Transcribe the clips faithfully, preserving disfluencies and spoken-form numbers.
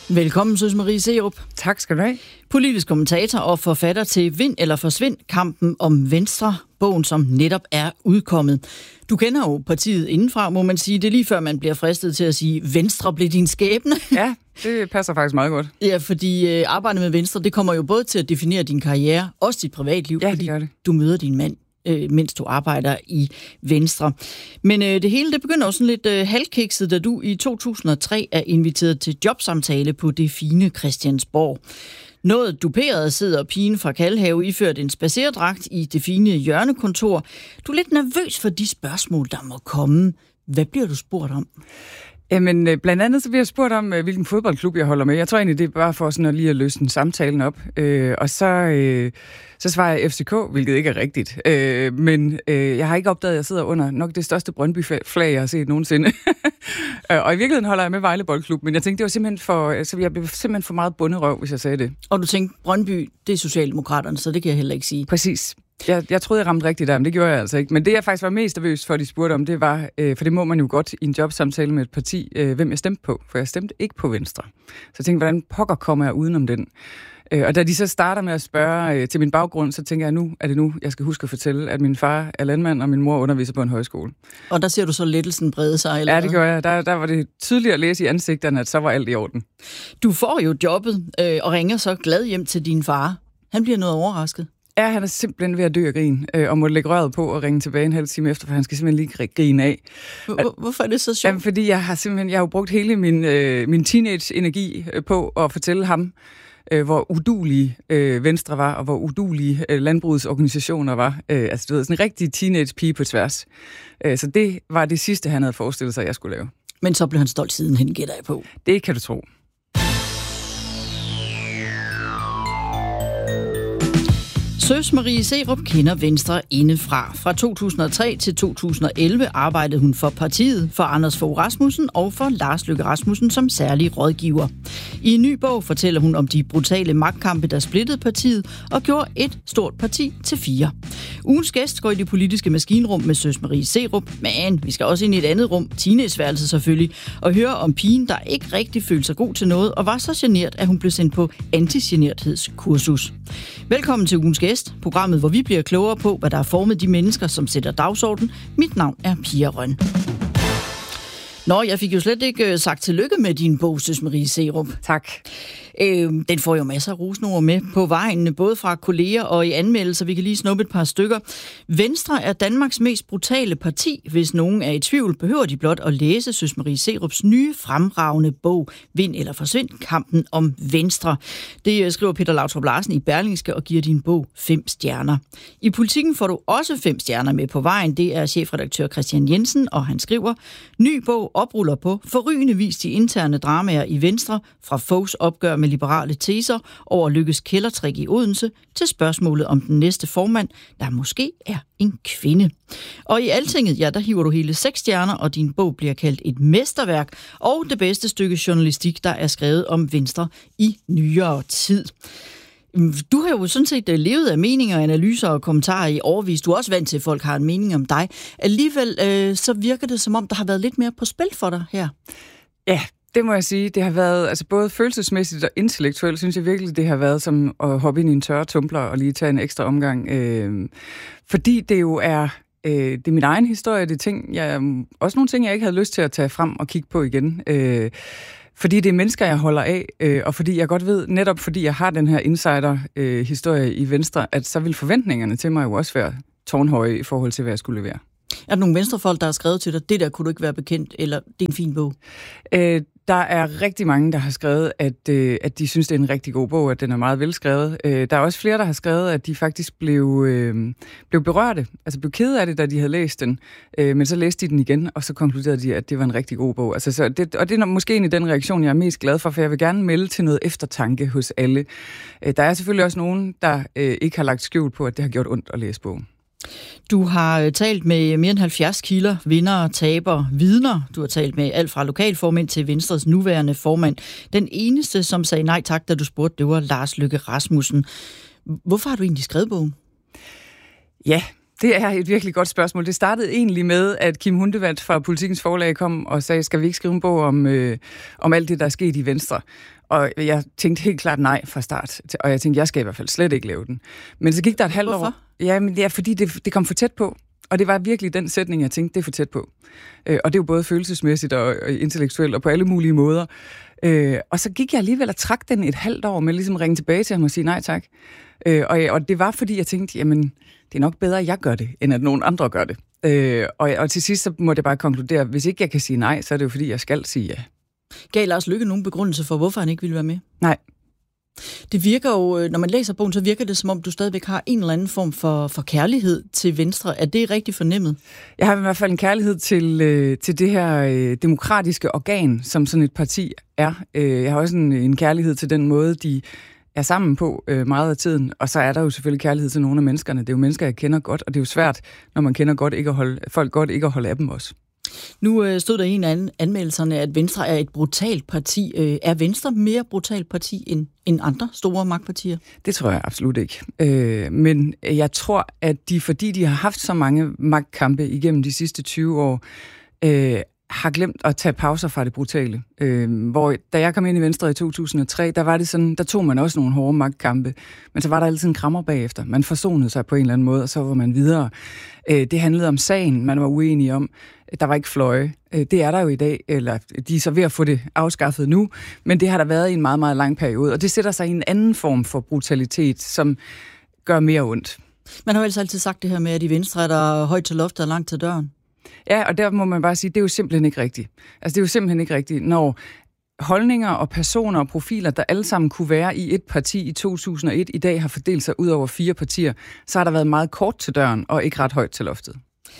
Velkommen, Søs Marie Serup. Tak skal du have. Politisk kommentator og forfatter til Vind eller Forsvind, kampen om Venstre, bogen som netop er udkommet. Du kender jo partiet indenfra, må man sige. Det er lige før, man bliver fristet til at sige, Venstre blev din skæbne. Ja, det passer faktisk meget godt. Ja, fordi øh, arbejdet med Venstre, det kommer jo både til at definere din karriere, også dit privatliv, ja, fordi det. du møder din mand, øh, mens du arbejder i Venstre. Men øh, det hele, det begynder jo sådan lidt øh, halvkikset, da du i to tusind og tre er inviteret til jobsamtale på det fine Christiansborg. Noget duperet sidder pigen fra Kalhave iført en spacerdragt i det fine hjørnekontor. Du er lidt nervøs for de spørgsmål, der må komme. Hvad bliver du spurgt om? Jamen, blandt andet så bliver jeg spurgt om, hvilken fodboldklub jeg holder med. Jeg tror egentlig, det er bare for sådan at lige at løsne samtalen op. Øh, og så, øh, så svarer jeg F C K, hvilket ikke er rigtigt. Øh, men øh, jeg har ikke opdaget, at jeg sidder under nok det største Brøndby-flag, jeg har set nogensinde. Og i virkeligheden holder jeg med Vejle Boldklub, men jeg tænkte, det var simpelthen for, altså, jeg blev simpelthen for meget bunderøv, hvis jeg sagde det. Og du tænkte, Brøndby, det er Socialdemokraterne, så det kan jeg heller ikke sige. Præcis. Jeg, jeg troede, jeg ramte rigtigt der, men det gjorde jeg altså ikke. Men det, jeg faktisk var mest nervøs for, de spurgte om, det var, øh, for det må man jo godt i en jobsamtale med et parti, øh, hvem jeg stemte på. For jeg stemte ikke på Venstre. Så jeg tænkte, hvordan pokker kommer jeg udenom den? Øh, og da de så starter med at spørge øh, til min baggrund, så tænker jeg, nu er det nu, jeg skal huske at fortælle, at min far er landmand, og min mor underviser på en højskole. Og der ser du så lettelsen brede sig, eller Ja, det gjorde jeg. Der, der var det tydeligt at læse i ansigterne, at så var alt i orden. Du får jo jobbet, øh, og ringer så glad hjem til din far. Han bliver noget overrasket. Ja, han er simpelthen ved at dø af grin, øh, og må lægge røret på og ringe tilbage en halv time efter, for han skal simpelthen lige grine af. Hvor, hvorfor er det så sjovt? Jamen, fordi jeg har simpelthen jeg har jo brugt hele min, øh, min teenage-energi på at fortælle ham, øh, hvor udulige øh, Venstre var, og hvor udulige øh, landbrugets organisationer var. Øh, altså, du ved, sådan en rigtig teenage-pige på tværs. Øh, så det var det sidste, han havde forestillet sig, jeg skulle lave. Men så blev han stolt sidenhen, gætter jeg på. Det kan du tro. Søs Marie Serup kender Venstre indefra. Fra to tusind og tre til to tusind og elleve arbejdede hun for partiet, for Anders Fogh Rasmussen og for Lars Løkke Rasmussen som særlig rådgiver. I en ny bog fortæller hun om de brutale magtkampe, der splittede partiet og gjorde et stort parti til fire. Ugens gæst går i det politiske maskinrum med Søs Marie Serup, men vi skal også ind i et andet rum, teenageværelset selvfølgelig, og høre om pigen, der ikke rigtig følte sig god til noget og var så genert, at hun blev sendt på antigenerthedskursus. Velkommen til ugens gæst, programmet, hvor vi bliver klogere på, hvad der er formet de mennesker, som sætter dagsorden. Mit navn er Pia Røn. Nå, jeg fik jo slet ikke sagt tillykke med din bog, Søs Marie Serup. Tak. Øh, den får jo masser af rosenord med på vejen, både fra kolleger og i anmeldelser. Vi kan lige snuppe et par stykker. Venstre er Danmarks mest brutale parti. Hvis nogen er i tvivl, behøver de blot at læse Søs Marie Serups nye fremragende bog, Vind eller Forsvind, kampen om Venstre. Det skriver Peter Lautrup Larsen i Berlingske og giver din bog fem stjerner. I Politikken får du også fem stjerner med på vejen. Det er chefredaktør Christian Jensen, og han skriver, ny bog opruller på forrygende vis de interne dramaer i Venstre, fra Foghs opgør med liberale teser over Løkkes kældertrik i Odense, til spørgsmålet om den næste formand, der måske er en kvinde. Og i Altinget, ja, der hiver du hele seks stjerner, og din bog bliver kaldt et mesterværk, og det bedste stykke journalistik, der er skrevet om Venstre i nyere tid. Du har jo sådan set levet af meninger, analyser og kommentarer i årevis. Du er også vant til, at folk har en mening om dig. Alligevel øh, så virker det, som om der har været lidt mere på spil for dig her. Ja, det må jeg sige. Det har været, altså både følelsesmæssigt og intellektuelt, synes jeg virkelig, det har været som at hoppe ind i en tørre tumbler og lige tage en ekstra omgang. Øh, fordi det jo er, øh, det er min egen historie, det er ting, jeg, også nogle ting, jeg ikke havde lyst til at tage frem og kigge på igen. Øh, Fordi det er mennesker, jeg holder af, øh, og fordi jeg godt ved, netop fordi jeg har den her insider-historie øh, i Venstre, at så vil forventningerne til mig jo også være tårnhøje i forhold til, hvad jeg skulle levere. Er der nogle venstrefolk, der har skrevet til dig, det der kunne du ikke være bekendt, eller det er en fin bog? Øh, der er rigtig mange, der har skrevet, at, øh, at de synes, det er en rigtig god bog, at den er meget velskrevet. Øh, der er også flere, der har skrevet, at de faktisk blev, øh, blev berørte, altså blev kede af det, da de havde læst den, øh, men så læste de den igen, og så konkluderede de, at det var en rigtig god bog. Altså, så det, og det er måske egentlig den reaktion, jeg er mest glad for, for jeg vil gerne melde til noget eftertanke hos alle. Øh, der er selvfølgelig også nogen, der øh, ikke har lagt skjul på, at det har gjort ondt at læse bogen. Du har talt med mere end halvfjerds kilder, vindere, tabere, vidner. Du har talt med alt fra lokalformænd til Venstres nuværende formand. Den eneste, som sagde nej tak, da du spurgte, det var Lars Løkke Rasmussen. Hvorfor har du egentlig skrevet bogen? Ja, Det er et virkelig godt spørgsmål. Det startede egentlig med, at Kim Hundevat fra Politikens Forlag kom og sagde, skal vi ikke skrive en bog om, øh, om alt det, der er sket i Venstre? Og jeg tænkte helt klart nej fra start. Og jeg tænkte, jeg skal i hvert fald slet ikke lave den. Men så gik der et halvt år. Hvorfor? Ja, men det er fordi, det, det kom for tæt på. Og det var virkelig den sætning, jeg tænkte, det er for tæt på. Øh, og det er jo både følelsesmæssigt og, og intellektuelt og på alle mulige måder. Øh, og så gik jeg alligevel og trak den et halvt år med ligesom at ringe tilbage til ham og sige nej tak. Øh, og, og det var fordi, jeg tænkte, jamen, det er nok bedre, at jeg gør det, end at nogen andre gør det. Øh, og, og til sidst så måtte jeg bare konkludere, at hvis ikke jeg kan sige nej, så er det jo fordi, jeg skal sige ja. Gav Lars Løkke nogen begrundelse for, hvorfor han ikke ville være med? Nej. Det virker jo, når man læser bogen, så virker det som om, du stadigvæk har en eller anden form for, for kærlighed til Venstre. Er det rigtig fornemmet? Jeg har i hvert fald en kærlighed til, øh, til det her øh, demokratiske organ, som sådan et parti er. Øh, jeg har også en, en kærlighed til den måde, de er sammen på øh, meget af tiden. Og så er der jo selvfølgelig kærlighed til nogle af menneskerne. Det er jo mennesker, jeg kender godt, og det er jo svært, når man kender godt ikke at holde, folk godt, ikke at holde af dem også. Nu øh, stod der i en af anmeldelserne, at Venstre er et brutalt parti. Øh, er Venstre mere brutalt parti end, end andre store magtpartier? Det tror jeg absolut ikke. Øh, men jeg tror, at de, fordi de har haft så mange magtkampe igennem de sidste tyve år, øh, har glemt at tage pauser fra det brutale. Øh, hvor da jeg kom ind i Venstre i to tusind og tre, der var det sådan, der tog man også nogle hårde magtkampe, men så var der altid en krammer bagefter. Man forsonede sig på en eller anden måde, og så var man videre. Øh, det handlede om sagen, man var uenig om. Der var ikke fløje. Det er der jo i dag, eller de er så ved at få det afskaffet nu, men det har der været i en meget, meget lang periode, og det sætter sig i en anden form for brutalitet, som gør mere ondt. Man har jo altså altid sagt det her med, at i Venstre er der højt til loftet og langt til døren. Ja, og der må man bare sige, det er jo simpelthen ikke rigtigt. Altså, det er jo simpelthen ikke rigtigt, når holdninger og personer og profiler, der alle sammen kunne være i et parti i to tusind og et, i dag har fordelt sig ud over fire partier, så har der været meget kort til døren og ikke ret højt til loftet.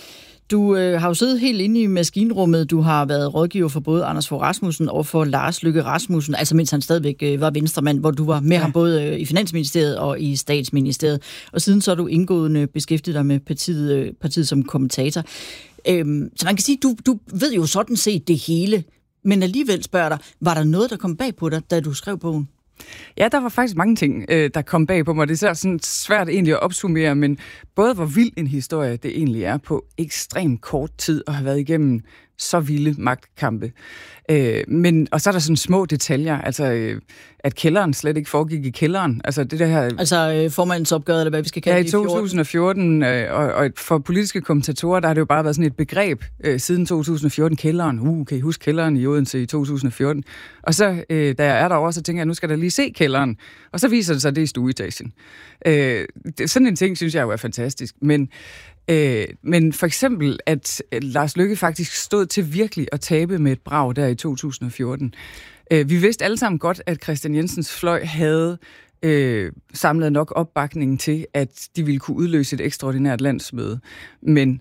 Du øh, har jo siddet helt inde i maskinrummet. Du har været rådgiver for både Anders Fogh Rasmussen og for Lars Løkke Rasmussen, altså mens han stadigvæk øh, var venstremand, hvor du var med ja. ham både øh, i Finansministeriet og i Statsministeriet. Og siden så er du indgående beskæftiget dig med partiet, øh, partiet som kommentator. Øhm, så man kan sige, du, du ved jo sådan set det hele, men alligevel spørger dig, var der noget, der kom bag på dig, da du skrev bogen? Ja, der var faktisk mange ting, der kom bag på mig. Det er sådan svært egentlig at opsummere, men både hvor vild en historie det egentlig er på ekstremt kort tid at have været igennem så vilde magtkampe. Øh, men, og så er der sådan små detaljer, altså øh, at kælderen slet ikke foregik i kælderen. Altså det der her... Altså øh, formandsopgøret, eller hvad vi skal kalde ja, det i to tusind og fjorten, øh, og, og for politiske kommentatorer, der har det jo bare været sådan et begreb øh, siden to tusind og fjorten, kælderen. Uh, kan I huske kælderen i Odense i to tusind og fjorten? Og så, øh, da jeg er derovre, så tænker jeg, nu skal der lige se kælderen. Og så viser det sig, at det er i stueetagen. Øh, det, sådan en ting, synes jeg jo er fantastisk. Men Øh, men for eksempel, at Lars Løkke faktisk stod til virkelig at tabe med et brag der i to tusind og fjorten. Øh, vi vidste alle sammen godt, at Kristian Jensens fløj havde øh, samlet nok opbakning til, at de ville kunne udløse et ekstraordinært landsmøde. Men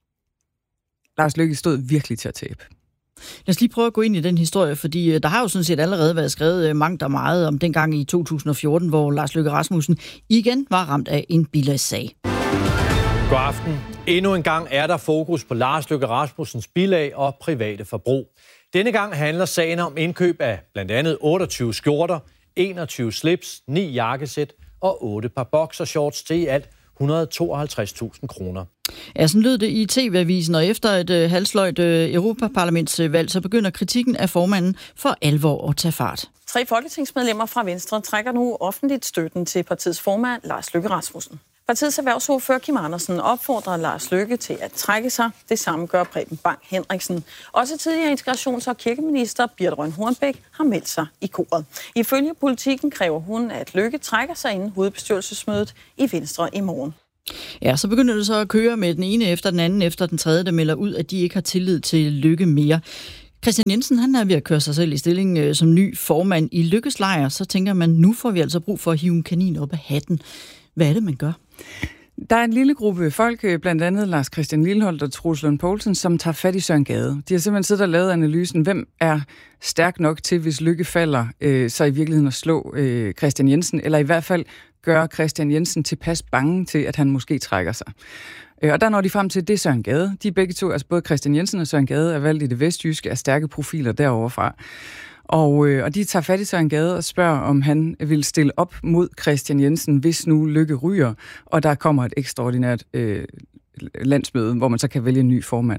Lars Løkke stod virkelig til at tabe. Lad os lige prøve at gå ind i den historie, fordi der har jo sådan set allerede været skrevet mangt og meget om dengang i to tusind og fjorten, hvor Lars Løkke Rasmussen igen var ramt af en bilagssag. God aften. Endnu en gang er der fokus på Lars Løkke Rasmussens bilag og private forbrug. Denne gang handler sagen om indkøb af blandt andet otteogtyve skjorter, enogtyve slips, ni jakkesæt og otte par boxershorts til i alt et hundrede og tooghalvtreds tusind kroner. Ja, sådan lød det i T V-avisen, og efter et øh, halvsløjt øh, Europaparlamentsvalg, så begynder kritikken af formanden for alvor at tage fart. Tre folketingsmedlemmer fra Venstre trækker nu offentligt støtten til partiets formand Lars Løkke Rasmussen. Partiets erhvervsordfører Kim Andersen opfordrer Lars Løkke til at trække sig. Det samme gør Preben Bang Henriksen. Også tidligere integrations- og kirkeminister Birthe Rønn Hornbech har meldt sig i koret. Ifølge Politikken kræver hun, at Løkke trækker sig inden hovedbestyrelsesmødet i Venstre i morgen. Ja, så begynder det så at køre med den ene efter den anden, efter den tredje, der melder ud, at de ikke har tillid til Løkke mere. Kristian Jensen, han er ved at køre sig selv i stilling øh, som ny formand i Løkkes lejr. Så tænker man, nu får vi altså brug for at hive en kanin op af hatten. Hvad er det, man gør? Der er en lille gruppe folk, blandt andet Lars Christian Lilleholdt og Troels Lund Poulsen, som tager fat i Søren Gade. De har simpelthen siddet og lavet analysen, hvem er stærk nok til, hvis Løkke falder, øh, så i virkeligheden at slå øh, Kristian Jensen, eller i hvert fald gøre Kristian Jensen tilpas bange til, at han måske trækker sig. Øh, og der når de frem til, det er Søren Gade. De er begge to, altså både Kristian Jensen og Søren Gade, er valgt i det vestjyske, er stærke profiler derovre fra. Og, øh, og de tager fat i Søren Gade og spørger, om han vil stille op mod Kristian Jensen, hvis nu Løkke ryger, og der kommer et ekstraordinært øh, landsmøde, hvor man så kan vælge en ny formand.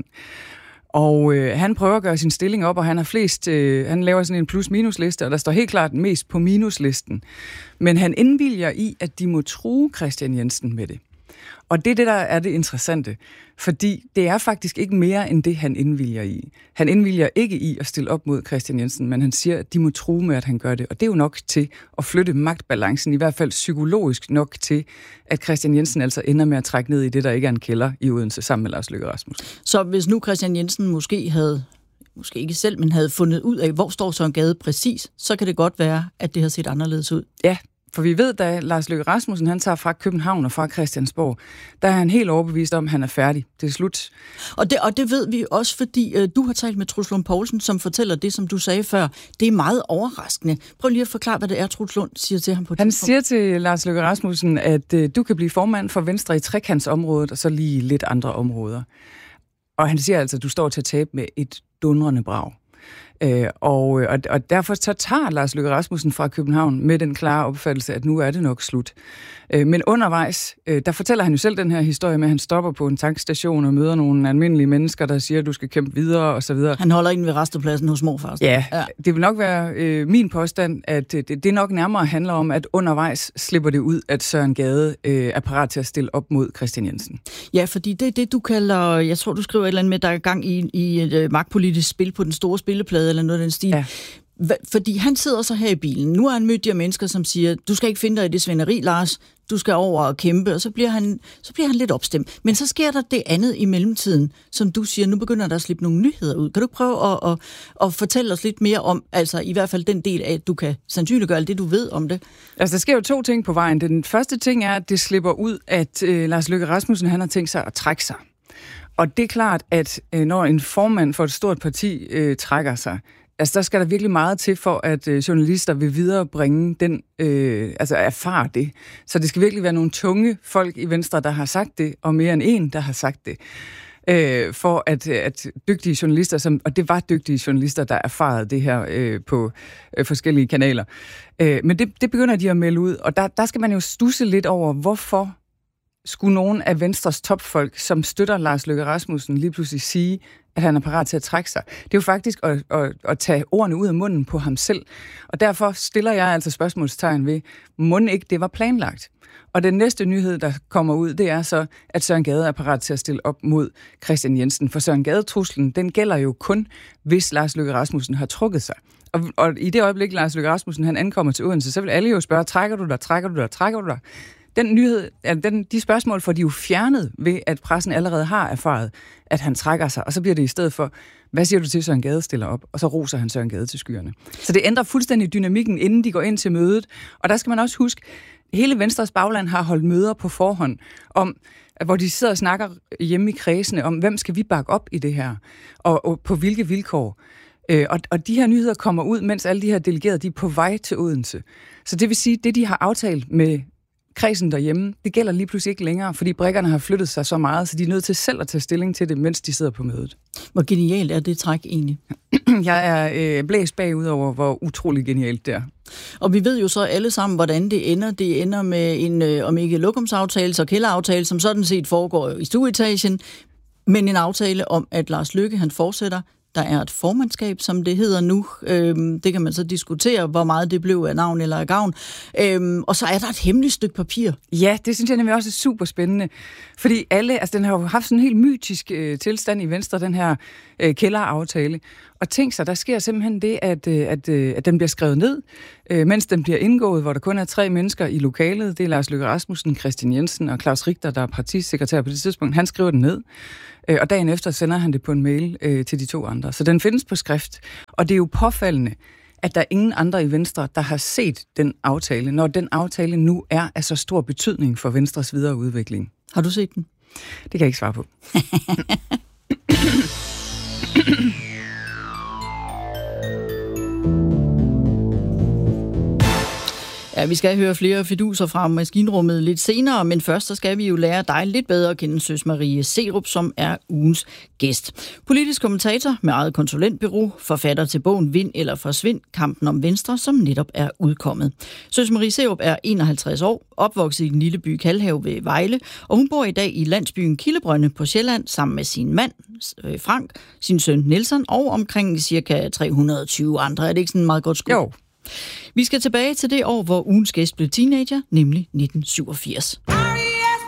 Og øh, han prøver at gøre sin stilling op, og han har flest, øh, han laver sådan en plus-minus-liste, og der står helt klart mest på minuslisten. Men han indvilger i, at de må true Kristian Jensen med det. Og det er det, der er det interessante, fordi det er faktisk ikke mere end det, han indvilger i. Han indvilger ikke i at stille op mod Kristian Jensen, men han siger, at de må true med, at han gør det. Og det er jo nok til at flytte magtbalancen, i hvert fald psykologisk nok til, at Kristian Jensen altså ender med at trække ned i det, der ikke er en kælder i Odense, sammen med Lars Løkke Rasmussen. Så hvis nu Kristian Jensen måske havde, måske ikke selv, men havde fundet ud af, hvor står Søren Gade præcis, så kan det godt være, at det har set anderledes ud. Ja. For vi ved, da Lars Løkke Rasmussen han tager fra København og fra Christiansborg, der er han helt overbevist om, at han er færdig. Det er slut. Og det, og det ved vi også, fordi øh, du har talt med Truls Lund Poulsen, som fortæller det, som du sagde før. Det er meget overraskende. Prøv lige at forklare, hvad det er, Truls Lund siger til ham på det. Han siger til Lars Løkke Rasmussen, at øh, du kan blive formand for Venstre i trekantsområdet, og så lige lidt andre områder. Og han siger altså, at du står til at tabe med et dundrende brag. Øh, og, og, og derfor så tager Lars Løkke Rasmussen fra København med den klare opfattelse, at nu er det nok slut. Øh, men undervejs, øh, der fortæller han jo selv den her historie med, at han stopper på en tankstation og møder nogle almindelige mennesker, der siger, at du skal kæmpe videre og så videre. Han holder ind ved rastepladsen hos morfar. Ja, ja, det vil nok være øh, min påstand, at det, det nok nærmere handler om, at undervejs slipper det ud, at Søren Gade øh, er parat til at stille op mod Kristian Jensen. Ja, fordi det er det, du kalder, jeg tror, du skriver et eller andet med, der er gang i, i et øh, magtpolitisk spil på den store spilleplade, eller noget af den stil. Ja. Fordi han sidder så her i bilen. Nu har han mødt de her mennesker, som siger, du skal ikke finde dig i det svineri, Lars. Du skal over og kæmpe, og så bliver han, så bliver han lidt opstemt. Men så sker der det andet i mellemtiden, som du siger, nu begynder der at slippe nogle nyheder ud. Kan du prøve at, at, at fortælle os lidt mere om, altså i hvert fald den del af, at du kan sandsynliggøre alt det, du ved om det? Altså, der sker jo to ting på vejen. Den første ting er, at det slipper ud, at øh, Lars Løkke Rasmussen, han har tænkt sig at trække sig. Og det er klart, at øh, når en formand for et stort parti øh, trækker sig, altså, der skal der virkelig meget til for, at øh, journalister vil viderebringe den, øh, altså erfare det. Så det skal virkelig være nogle tunge folk i Venstre, der har sagt det, og mere end en, der har sagt det. Øh, for at, at dygtige journalister, som, og det var dygtige journalister, der erfarede det her øh, på øh, forskellige kanaler. Øh, men det, det begynder de at melde ud, og der, der skal man jo studse lidt over, hvorfor skulle nogen af Venstres topfolk, som støtter Lars Løkke Rasmussen, lige pludselig sige, at han er parat til at trække sig. Det er jo faktisk at, at, at tage ordene ud af munden på ham selv. Og derfor stiller jeg altså spørgsmålstegn ved, mon ikke det var planlagt. Og den næste nyhed, der kommer ud, det er så, at Søren Gade er parat til at stille op mod Kristian Jensen. For Søren Gade-truslen, den gælder jo kun, hvis Lars Løkke Rasmussen har trukket sig. Og, og i det øjeblik, Lars Løkke Rasmussen han ankommer til Odense, så vil alle jo spørge, trækker du dig, trækker du dig, trækker du dig? Den nyhed, den, de spørgsmål får de jo fjernet ved, at pressen allerede har erfaret, at han trækker sig, og så bliver det i stedet for, hvad siger du til, Søren Gade stiller op? Og så roser han Søren Gade til skyerne. Så det ændrer fuldstændig dynamikken, inden de går ind til mødet. Og der skal man også huske, hele Venstres bagland har holdt møder på forhånd, om, hvor de sidder og snakker hjemme i kredsene om, hvem skal vi bakke op i det her, og, og på hvilke vilkår. Øh, og, og de her nyheder kommer ud, mens alle de her delegerede, de er på vej til Odense. Så det vil sige, det de har aftalt med kredsen derhjemme, det gælder lige pludselig ikke længere, fordi brikkerne har flyttet sig så meget, så de er nødt til selv at tage stilling til det, mens de sidder på mødet. Hvor genialt er det træk egentlig? Jeg er øh, blæst bagud over, hvor utrolig genialt det er. Og vi ved jo så alle sammen, hvordan det ender. Det ender med en, øh, om ikke lokumsaftale, så kælderaftale, som sådan set foregår i stueetagen, men en aftale om, at Lars Løkke, han fortsætter. Der er et formandskab, som det hedder nu. Øhm, det kan man så diskutere, hvor meget det blev af navn eller af gavn. Øhm, og så er der et hemmeligt stykke papir. Ja, det synes jeg nemlig også er super spændende. Fordi alle, altså den har jo haft sådan en helt mytisk øh, tilstand i Venstre, den her øh, kælderaftale. Og tænk sig, der sker simpelthen det, at, øh, at, øh, at den bliver skrevet ned, øh, mens den bliver indgået, hvor der kun er tre mennesker i lokalet. Det er Lars Løkke Rasmussen, Kristian Jensen og Claus Richter, der er partisekretær på det tidspunkt. Han skriver den ned. Og dagen efter sender han det på en mail øh, til de to andre. Så den findes på skrift. Og det er jo påfaldende, at der er ingen andre i Venstre, der har set den aftale, når den aftale nu er af så stor betydning for Venstres videre udvikling. Har du set den? Det kan jeg ikke svare på. Ja, Ja, vi skal høre flere fiduser fra maskinrummet lidt senere, men først så skal vi jo lære dig lidt bedre at kende Søs Marie Serup, som er ugens gæst. Politisk kommentator med eget konsulentbureau, forfatter til bogen Vind eller Forsvind, kampen om Venstre, som netop er udkommet. Søs Marie Serup er enoghalvtreds år, opvokset i den lille by Kalhave ved Vejle, og hun bor i dag i landsbyen Kildebrønde på Sjælland sammen med sin mand, Frank, sin søn Nelson og omkring cirka tre hundrede og tyve andre. Er det ikke sådan meget godt skud? Jo. Vi skal tilbage til det år, hvor ugens gæst blev teenager, nemlig nitten syvogfirs.